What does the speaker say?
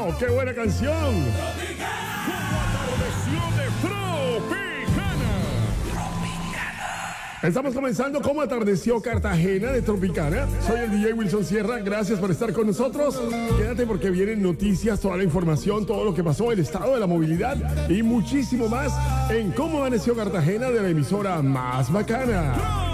¡Wow! ¡Qué buena canción! Estamos comenzando como atardeció Cartagena de Tropicana. Soy el DJ Wilson Sierra. Gracias por estar con nosotros. Quédate porque vienen noticias, toda la información, todo lo que pasó, el estado de la movilidad y muchísimo más en Cómo Amaneció Cartagena de la emisora más bacana.